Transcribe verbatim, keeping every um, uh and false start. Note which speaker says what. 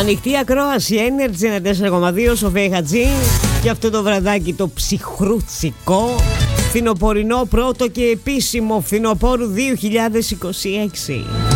Speaker 1: Ανοιχτή ακρόαση Energy ένα τέσσερα κόμμα δύο Σοφία Χατζή. Και αυτό το βραδάκι το ψυχρούτσικο φθινοπορεινό πρώτο και επίσημο φθινοπόρου δύο χιλιάδες είκοσι έξι.